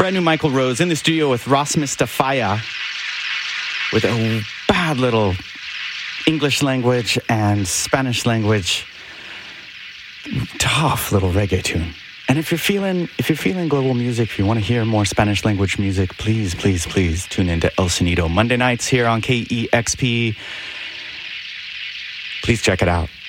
Brand new Michael Rose in the studio with Rasmus Stafaya with a bad little English language and Spanish language, tough little reggae tune. And if you're feeling global music, if you want to hear more Spanish language music, please tune into El Sonido Monday nights here on KEXP. Please check it out.